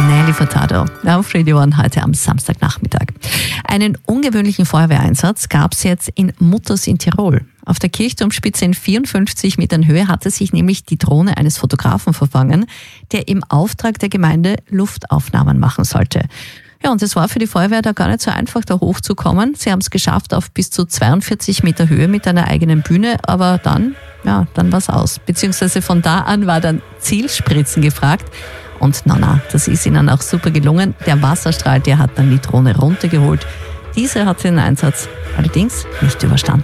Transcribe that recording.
Nelly Furtado auf Radio One heute am Samstagnachmittag. Einen ungewöhnlichen Feuerwehreinsatz gab es jetzt in Mutters in Tirol. Auf der Kirchturmspitze in 54 Metern Höhe hatte sich nämlich die Drohne eines Fotografen verfangen, der im Auftrag der Gemeinde Luftaufnahmen machen sollte. Ja, und es war für die Feuerwehr da gar nicht so einfach, da hochzukommen. Sie haben es geschafft auf bis zu 42 Meter Höhe mit einer eigenen Bühne, aber dann war es aus. Beziehungsweise von da an war dann Zielspritzen gefragt. Und das ist ihnen auch super gelungen. Der Wasserstrahl, der hat dann die Drohne runtergeholt. Diese hat den Einsatz allerdings nicht überstanden.